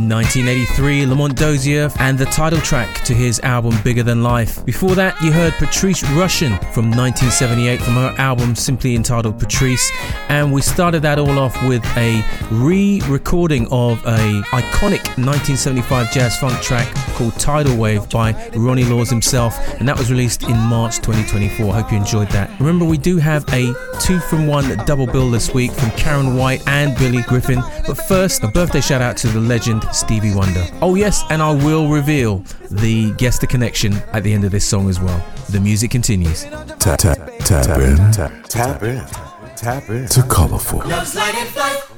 1983, Lamont Dozier and the title track to his album Bigger Than Life. Before that, you heard Patrice Rushen from 1978 from her album simply entitled Patrice, and we started that all off with a re-recording of a iconic 1975 jazz funk track called Tidal Wave by Ronnie Laws himself, and that was released in March 2024. I hope you enjoyed that. Remember, we do have a 2-from-1 double bill this week from Karen White and Billy Griffin, but first, a birthday shout out to the legend Stevie Wonder. Oh yes, and I will reveal the Guester connection at the end of this song as well. The music continues. Tap in to Colourful.